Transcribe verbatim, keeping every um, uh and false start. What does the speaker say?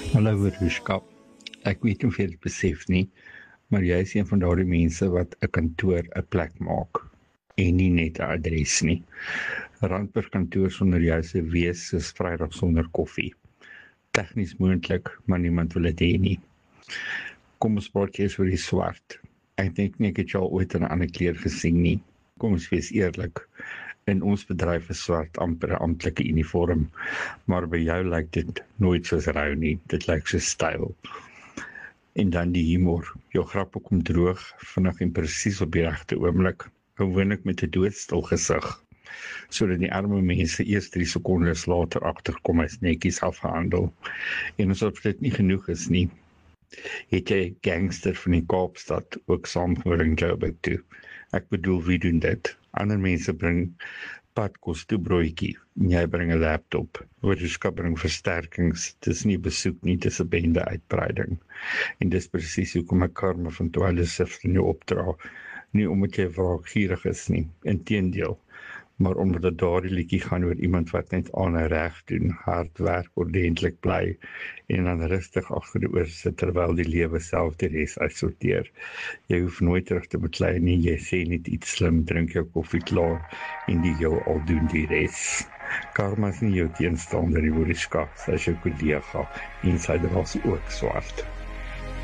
Hallo Verushka, ek weet nie of jy dit besef nie, maar jy is een van daardie mense wat 'n kantoor 'n plek maak en nie net 'n adres nie. Randburg kantoor sonder jou se wees soos Vrydag sonder koffie. Tegnies moontlik, maar niemand wil dit hê nie. Kom ons praat eers oor die swart. Ek dink nie ek het jou al ooit in 'n ander kleur gesien nie. Kom ons wees eerlik. In ons bedryf is swart amper 'n amptelike uniform, maar by jou lyk dit nooit soos rou nie. Dit lyk soos styl. En dan die humor. Jou grappe kom droog, vinnig en presies op die regte oomblik. Gewoonlik met 'n doodstil gesig, sodat die arme mense eers drie sekondes later agterkom as netjies afgehandel. En asof dit nie genoeg is nie, het jy gangster van die Kaapstad ook saamgebring Joburg toe. Ek bedoel, wie doen dit? Ander mense bring padkos toe broodjie, en jy bring 'n laptop. Verushka bring versterkings, dis nie besoek nie, dis 'n bende uitbreiding. En dis presies hoekom ek Karma van Twaalfsif in jou opdra, nie omdat jy wraakgierig is nie, inteendeel, maar omdat dit daardie liedjie gaan oor iemand wat net aan en reg doen, hard werk, ordentlik bly, en dan rustig agter die oor sit terwyl die lewe self die res uitsorteer. Jy hoef nooit terug te beklei nie, jy sê net iets slim, drink jou koffie klaar, en die jou al doen die res. Karma is nie jou teenstander, die Verushka, sy is jou kollega, en sy dra ook swart.